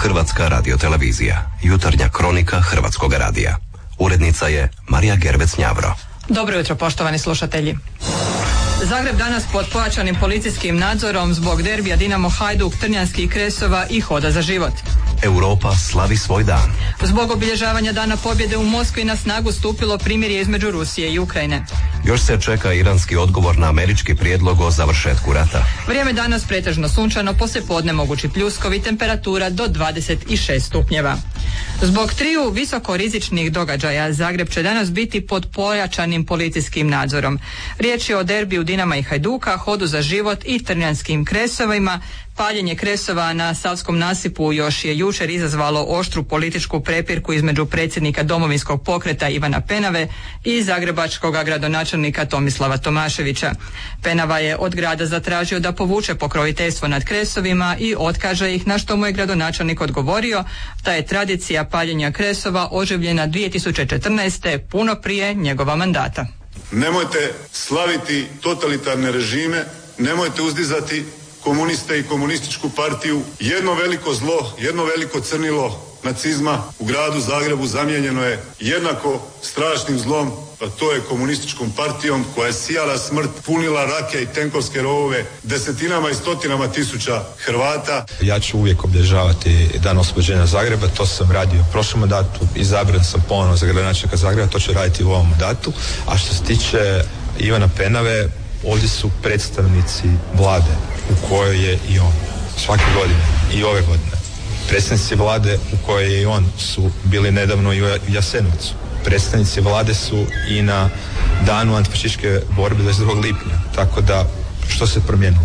Hrvatska radiotelevizija, jutarnja kronika Hrvatskog radija. Urednica je Marija Gervec-Njavro. Dobro jutro, poštovani slušatelji. Zagreb danas pod pojačanim policijskim nadzorom zbog derbija Dinamo Hajduk, Trnjanskih Kresova i Hoda za život. Europa slavi svoj dan. Zbog obilježavanja Dana pobjede u Moskvi na snagu stupilo primirje između Rusije i Ukrajine. Još se čeka iranski odgovor na američki prijedlog o završetku rata. Vrijeme danas pretežno sunčano, poslijepodne mogući pljuskovi, temperatura do 26 stupnjeva. Zbog triju visokorizičnih događaja Zagreb će danas biti pod pojačanim policijskim nadzorom. Riječ je o derbiju Dinama i Hajduka, Hodu za život i Trnjanskim Kresovima. Paljenje kresova na Savskom nasipu još je jučer izazvalo oštru političku prepirku između predsjednika Domovinskog pokreta Ivana Penave i zagrebačkog gradonačelnika Tomislava Tomaševića. Penava je od grada zatražio da povuče pokroviteljstvo nad kresovima i otkaže ih, na što mu je gradonačelnik odgovorio da je tradicija paljenja kresova oživljena 2014. puno prije njegova mandata. Nemojte slaviti totalitarne režime, nemojte uzdizati komuniste i komunističku partiju. Jedno veliko zlo, jedno veliko crnilo nacizma u gradu Zagrebu zamijenjeno je jednako strašnim zlom, a to je komunističkom partijom koja je sijala smrt, punila rake i tenkovske rovove desetinama i stotinama tisuća Hrvata. Ja ću uvijek obilježavati Dan oslobođenja Zagreba, to sam radio u prošlom mandatu, izabran sam ponovno za gradonačelnika Zagreba, to ću raditi u ovom mandatu. A što se tiče Ivana Penave, ovdje su predstavnici vlade u kojoj je i on svake godine i ove godine. Predstavnici vlade u kojoj je i on su bili nedavno i u Jasenovcu. Predstavnici vlade su i na danu antifašističke borbe 22. lipnja. Tako da, što se promijenilo?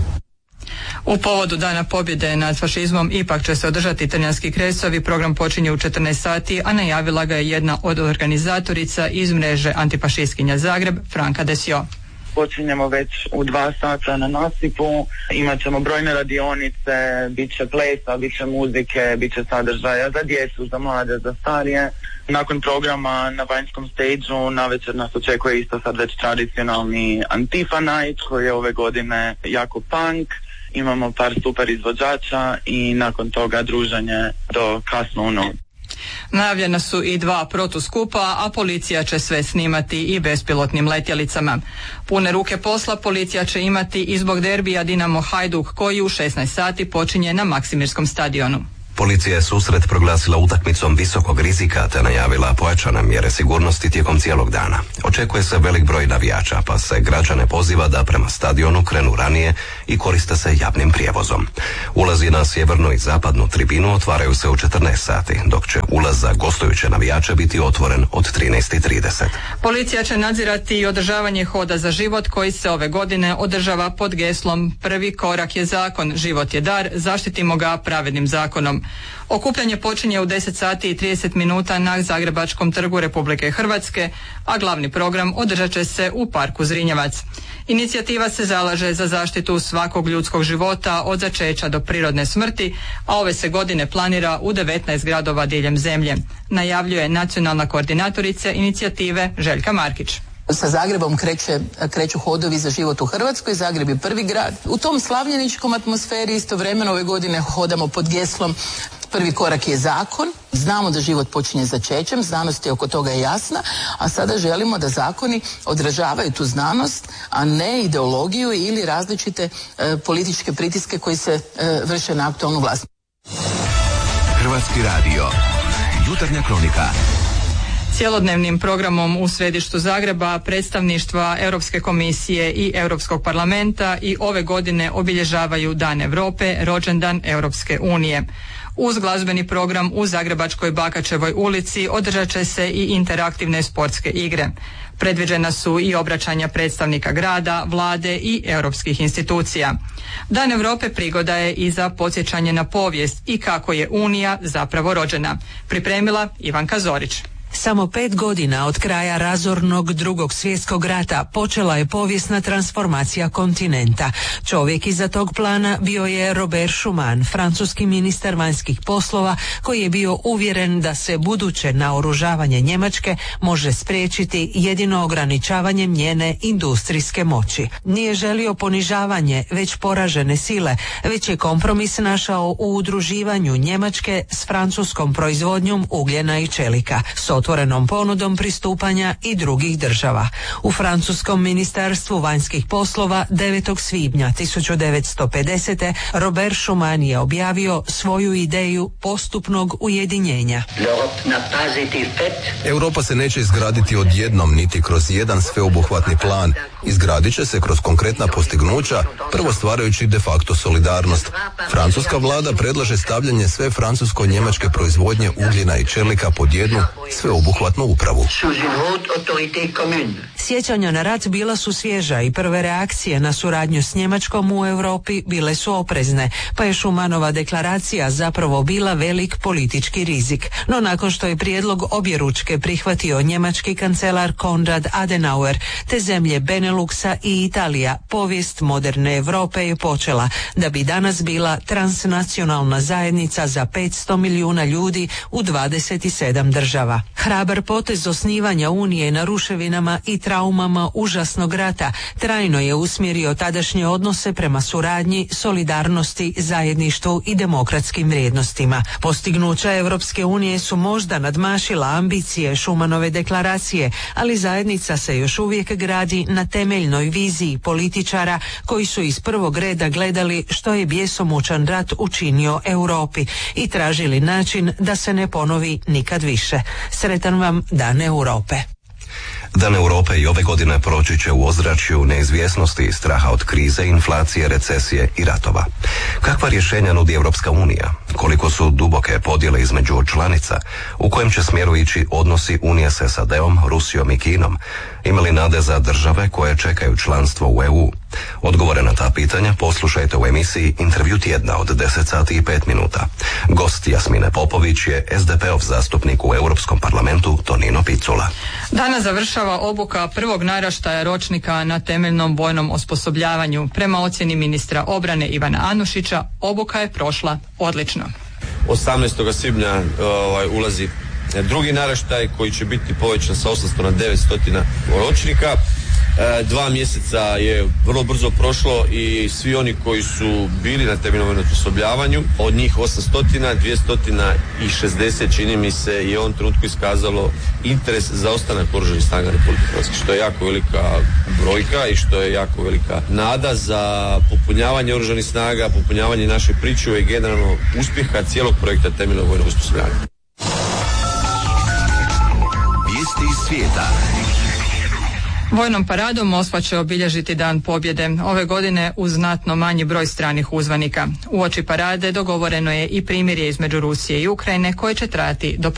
U povodu Dana pobjede nad fašizmom ipak će se održati Trnjanski Kresovi. Program počinje u 14 sati, a najavila ga je jedna od organizatorica iz mreže Antifašistkinja Zagreb, Franka Desio. Počinjemo već u 2 sata na nasipu, imat ćemo brojne radionice, bit će plesa, bit će muzike, bit će sadržaja za djecu, za mlade, za starije. Nakon programa na vanjskom stage-u navečer nas očekuje isto sad već tradicionalni Antifa Night koji je ove godine jako punk. Imamo par super izvođača i nakon toga druženje do kasno u noć. Najavljena su i 2 protuskupa, a policija će sve snimati i bespilotnim letjelicama. Pune ruke posla policija će imati i zbog derbija Dinamo Hajduk koji u 16 sati počinje na Maksimirskom stadionu. Policija je susret proglasila utakmicom visokog rizika te najavila pojačane mjere sigurnosti tijekom cijelog dana. Očekuje se velik broj navijača, pa se građane poziva da prema stadionu krenu ranije i koriste se javnim prijevozom. Ulazi na sjevernu i zapadnu tribinu otvaraju se u 14 sati, dok će ulaz za gostujuće navijače biti otvoren od 13:30. Policija će nadzirati i održavanje Hoda za život koji se ove godine održava pod geslom Prvi korak je zakon, život je dar, zaštitimo ga pravednim zakonom. Okupljanje počinje u 10 sati i 30 minuta na Zagrebačkom trgu Republike Hrvatske, a glavni program održat će se u parku Zrinjevac. Inicijativa se zalaže za zaštitu svakog ljudskog života od začeća do prirodne smrti, a ove se godine planira u 19 gradova diljem zemlje. Najavljuje nacionalna koordinatorica inicijative Željka Markić. Sa Zagrebom kreću hodovi za život u Hrvatskoj. Zagreb je prvi grad. U tom slavljeničkom atmosferi istovremeno ove godine hodamo pod geslom Prvi korak je zakon. Znamo da život počinje začećem, znanost je oko toga jasna, a sada želimo da zakoni odražavaju tu znanost, a ne ideologiju ili različite političke pritiske koji se vrše na aktualnu vlast. Hrvatski radio, jutarnja kronika. Cjelodnevnim programom u središtu Zagreba predstavništva Europske komisije i Europskog parlamenta i ove godine obilježavaju Dan Europe, rođendan Europske unije. Uz glazbeni program u Zagrebačkoj Bakačevoj ulici održat će se i interaktivne sportske igre. Predviđena su i obraćanja predstavnika grada, vlade i europskih institucija. Dan Europe prigoda je i za podsjećanje na povijest i kako je Unija zapravo rođena. Pripremila Ivanka Zorić. Samo 5 godina od kraja razornog Drugog svjetskog rata počela je povijesna transformacija kontinenta. Čovjek iza tog plana bio je Robert Schuman, francuski ministar vanjskih poslova, koji je bio uvjeren da se buduće naoružavanje Njemačke može spriječiti jedino ograničavanjem njene industrijske moći. Nije želio ponižavanje već poražene sile, već je kompromis našao u udruživanju Njemačke s francuskom proizvodnjom ugljena i čelika, s otvorenom ponudom pristupanja i drugih država. U francuskom ministarstvu vanjskih poslova 9. svibnja 1950. Robert Schuman je objavio svoju ideju postupnog ujedinjenja. Europa se neće izgraditi odjednom niti kroz jedan sveobuhvatni plan. Izgradit će se kroz konkretna postignuća, prvo stvarajući de facto solidarnost. Francuska vlada predlaže stavljanje sve francusko-njemačke proizvodnje ugljena i čelika pod jednu sveobuhvatnu upravu. Sjećanja na rat bila su svježa i prve reakcije na suradnju s Njemačkom u Europi bile su oprezne, pa je Schumanova deklaracija zapravo bila velik politički rizik. No nakon što je prijedlog objeručke prihvatio njemački kancelar Konrad Adenauer, te zemlje Beneluxa i Italija, povijest moderne Europe je počela, da bi danas bila transnacionalna zajednica za 500 milijuna ljudi u 27 država. Hrabar potez osnivanja Unije na ruševinama i traumama užasnog rata trajno je usmjerio tadašnje odnose prema suradnji, solidarnosti, zajedništvu i demokratskim vrijednostima. Postignuća Europske unije su možda nadmašila ambicije Schumanove deklaracije, ali zajednica se još uvijek gradi na temeljnoj viziji političara koji su iz prvog reda gledali što je bjesomučan rat učinio Europi i tražili način da se ne ponovi nikad više. Sretan vam Dan Europe. Dan Europe i ove godine proći će u ozračju neizvjesnosti i straha od krize, inflacije, recesije i ratova. Kakva rješenja nudi Europska unija? Koliko su duboke podjele između članica? U kojem će smjeru ići odnosi Unije s SAD-om, Rusijom i Kinom? Ima li nade za države koje čekaju članstvo u EU? Odgovore na ta pitanja poslušajte u emisiji Intervju tjedna od 10 sati i 5 minuta. Gost Jasmine Popović je SDP-ov zastupnik u Europskom parlamentu Tonino Picula. Danas završava obuka prvog naraštaja ročnika na temeljnom vojnom osposobljavanju. Prema ocjeni ministra obrane Ivana Anušića, obuka je prošla odlično. 18. svibnja ulazi drugi naraštaj koji će biti povećan sa 800 na 900 ročnika. 2 mjeseca je vrlo brzo prošlo i svi oni koji su bili na temeljnom vojnom osposobljavanju, od njih 800, 260 čini mi se je u ovom trenutku iskazalo interes za ostanak Oružanih snaga Republike Hrvatske, što je jako velika brojka i što je jako velika nada za popunjavanje Oružanih snaga, popunjavanje naše pričuve i generalno uspjeha cijelog projekta temeljnog vojnog osposobljavanja. Vijesti iz svijeta. Vojnom paradom Moskva će obilježiti Dan pobjede, ove godine uz znatno manji broj stranih uzvanika. Uoči parade dogovoreno je i primirje između Rusije i Ukrajine koje će trajati do